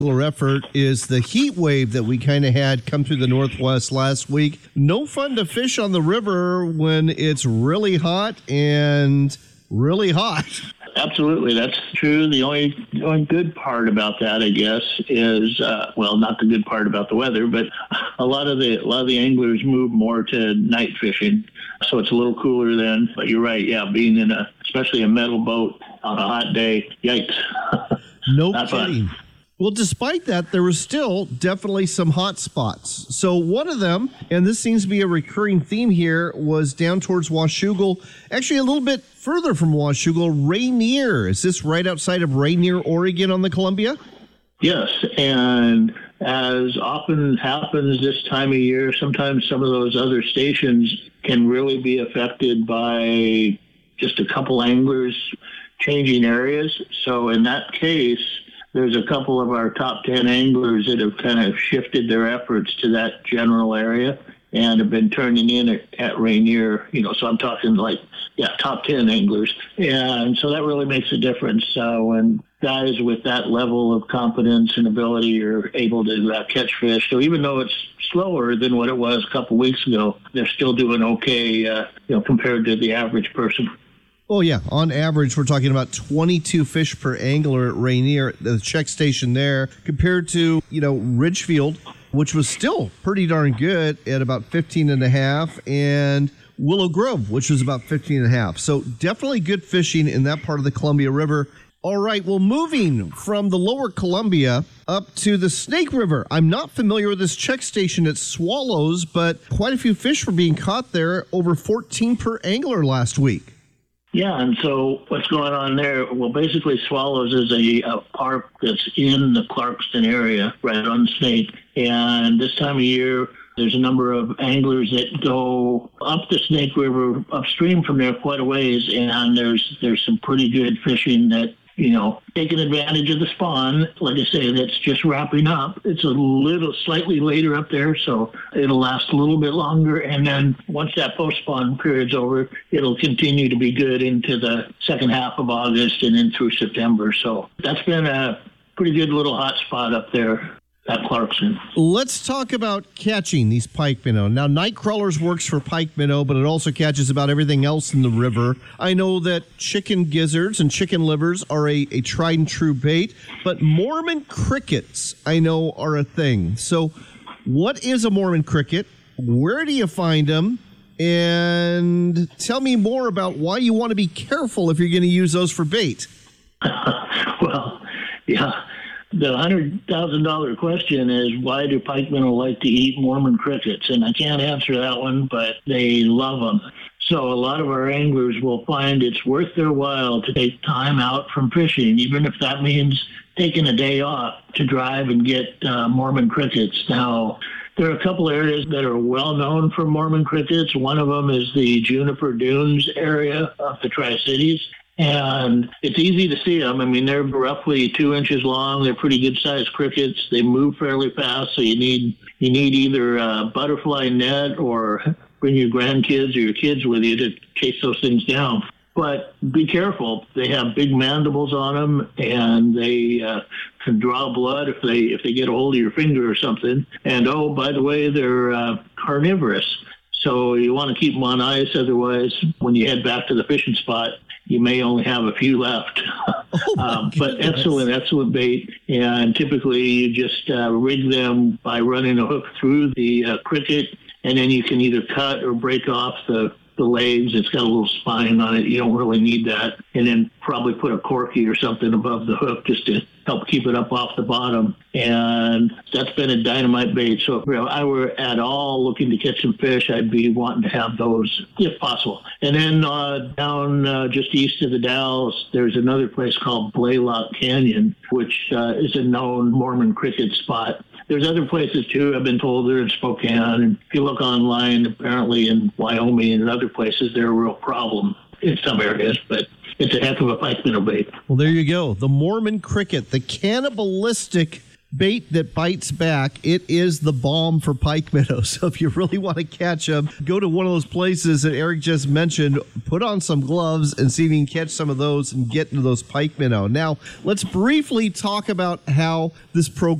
effort is the heat wave that we kind of had come through the Northwest last week. No fun to fish on the river when it's really hot and really hot. Absolutely, that's true. The only good part about that, I guess, is not the good part about the weather, but a lot of the anglers move more to night fishing, so it's a little cooler then. But you're right, yeah, being in especially a metal boat on a hot day, yikes. No kidding. Fun. Well, despite that, there was still definitely some hot spots. So one of them, and this seems to be a recurring theme here, was down towards Washougal, actually a little bit further from Washougal, Rainier. Is this right outside of Rainier, Oregon on the Columbia? Yes, and as often happens this time of year, sometimes some of those other stations can really be affected by just a couple anglers changing areas. So in that case, there's a couple of our top 10 anglers that have kind of shifted their efforts to that general area and have been turning in at Rainier, so I'm talking top 10 anglers. And so that really makes a difference. When guys with that level of confidence and ability are able to catch fish. So even though it's slower than what it was a couple weeks ago, they're still doing okay, compared to the average person. Oh, yeah. On average, we're talking about 22 fish per angler at Rainier, the check station there, compared to, Ridgefield, which was still pretty darn good at about 15 and a half, and Willow Grove, which was about 15 and a half. So definitely good fishing in that part of the Columbia River. All right, well, moving from the lower Columbia up to the Snake River. I'm not familiar with this check station at Swallows, but quite a few fish were being caught there, over 14 per angler last week. Yeah, and so what's going on there? Well, basically, Swallows is a park that's in the Clarkston area, right on Snake. And this time of year, there's a number of anglers that go up the Snake River, upstream from there quite a ways, and there's some pretty good fishing that, taking advantage of the spawn. Like I say, that's just wrapping up. It's slightly later up there, so it'll last a little bit longer. And then once that post-spawn period's over, it'll continue to be good into the second half of August and in through September. So that's been a pretty good little hot spot up there at Clarkston. Let's talk about catching these pike minnow. Now, night crawlers works for pike minnow, but it also catches about everything else in the river. I know that chicken gizzards and chicken livers are a tried and true bait, but Mormon crickets, I know, are a thing. So what is a Mormon cricket? Where do you find them? And tell me more about why you want to be careful if you're going to use those for bait. Well, yeah. The $100,000 question is, why do pike minnow like to eat Mormon crickets? And I can't answer that one, but they love them. So a lot of our anglers will find it's worth their while to take time out from fishing, even if that means taking a day off to drive and get Mormon crickets. Now, there are a couple areas that are well known for Mormon crickets. One of them is the Juniper Dunes area of the Tri-Cities. And it's easy to see them. I mean, they're roughly 2 inches long. They're pretty good-sized crickets. They move fairly fast, so you need either a butterfly net or bring your grandkids or your kids with you to chase those things down. But be careful. They have big mandibles on them, and they can draw blood if they get a hold of your finger or something. And, oh, by the way, they're carnivorous. So you want to keep them on ice. Otherwise, when you head back to the fishing spot, you may only have a few left. But excellent bait. And typically you just rig them by running a hook through the cricket, and then you can either cut or break off the legs. It's got a little spine on it. You don't really need that. And then probably put a corky or something above the hook just to help keep it up off the bottom. And that's been a dynamite bait. So if I were at all looking to catch some fish, I'd be wanting to have those if possible. And then down just east of the Dalles, there's another place called Blaylock Canyon, which is a known Mormon cricket spot. There's other places, too. I've been told they're in Spokane. And if you look online, apparently in Wyoming and other places, they're a real problem in some areas. But it's a heck of a pike minnow bait. Well, there you go. The Mormon cricket, the cannibalistic bait that bites back, it is the bomb for pike minnows. So if you really want to catch them, go to one of those places that Eric just mentioned, put on some gloves and see if you can catch some of those and get into those pike minnow. Now, let's briefly talk about how this program